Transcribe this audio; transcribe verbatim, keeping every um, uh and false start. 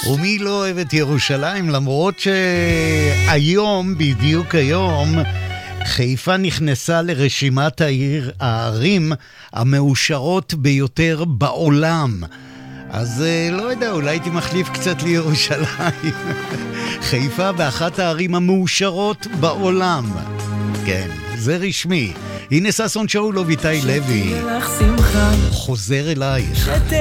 ומי לא אוהב את ירושלים, למרות שהיום, בדיוק היום, חיפה נכנסה לרשימת העיר, הערים המאושרות ביותר בעולם. אז לא יודע, אולי הייתי מחליף קצת לירושלים. חיפה באחת הערים המאושרות בעולם. כן, זה רשמי. הנה ששון שאולוב, איתי לוי. חוזר אלייך.